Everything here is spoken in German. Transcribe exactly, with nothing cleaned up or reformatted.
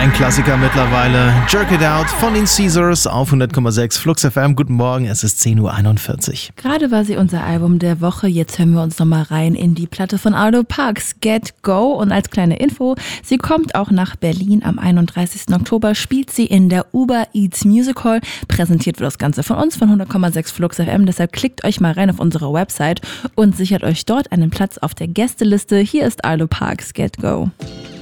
Ein Klassiker mittlerweile. Jerk It Out von den Caesars auf hundert Komma sechs Flux F M. Guten Morgen, es ist zehn Uhr einundvierzig. Gerade war sie unser Album der Woche. Jetzt hören wir uns nochmal rein in die Platte von Arlo Parks, Get Go. Und als kleine Info, sie kommt auch nach Berlin. Am einunddreißigsten Oktober spielt sie in der Uber Eats Music Hall. Präsentiert wird das Ganze von uns, von hundert Komma sechs Flux F M. Deshalb klickt euch mal rein auf unsere Website und sichert euch dort einen Platz auf der Gästeliste. Hier ist Arlo Parks, Get Go.